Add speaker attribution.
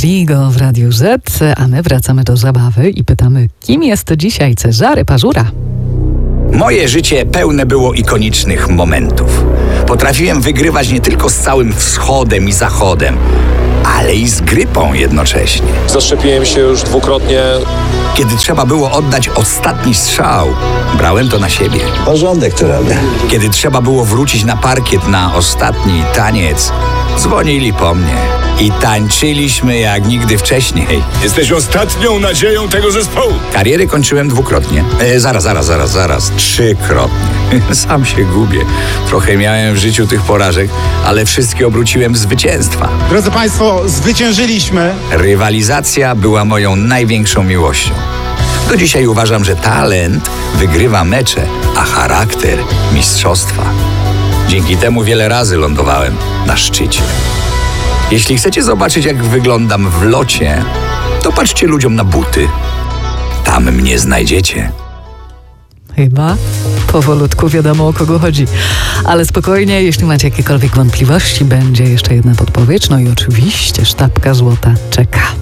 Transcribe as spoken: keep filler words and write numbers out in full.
Speaker 1: Tligo w Radiu Z, a my wracamy do zabawy i pytamy, kim jest dzisiaj Cezary Pażura?
Speaker 2: Moje życie pełne było ikonicznych momentów. Potrafiłem wygrywać nie tylko z całym wschodem i zachodem, ale i z grypą jednocześnie.
Speaker 3: Zaszczepiłem się już dwukrotnie.
Speaker 2: Kiedy trzeba było oddać ostatni strzał, brałem to na siebie.
Speaker 4: Porządek to robię.
Speaker 2: Kiedy trzeba było wrócić na parkiet na ostatni taniec, dzwonili po mnie i tańczyliśmy jak nigdy wcześniej.
Speaker 5: Jesteś ostatnią nadzieją tego zespołu.
Speaker 2: Karierę kończyłem dwukrotnie. E, zaraz, zaraz, zaraz, zaraz. Trzykrotnie. Sam się gubię. Trochę miałem w życiu tych porażek, ale wszystkie obróciłem w zwycięstwa.
Speaker 6: Drodzy Państwo, zwyciężyliśmy.
Speaker 2: Rywalizacja była moją największą miłością. Do dzisiaj uważam, że talent wygrywa mecze, a charakter mistrzostwa. Dzięki temu wiele razy lądowałem na szczycie. Jeśli chcecie zobaczyć, jak wyglądam w locie, to patrzcie ludziom na buty. Tam mnie znajdziecie.
Speaker 1: Chyba powolutku wiadomo, o kogo chodzi. Ale spokojnie, jeśli macie jakiekolwiek wątpliwości, będzie jeszcze jedna podpowiedź. No i oczywiście sztabka złota czeka.